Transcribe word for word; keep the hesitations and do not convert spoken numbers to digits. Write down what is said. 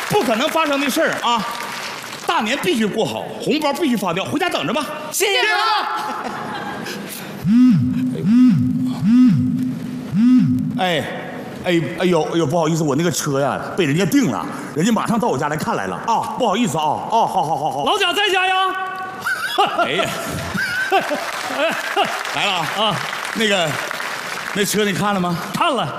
不可能发生的事儿啊！大年必须过好，红包必须发掉，回家等着吧。 谢谢哥。 哎，哎哎呦哎呦，不好意思，我那个车呀被人家订了，人家马上到我家来看来了啊，不好意思啊，哦，好好好好。 老贾在家呀？ 哎呀，来了啊啊！那个，那车你看了吗？ 看了。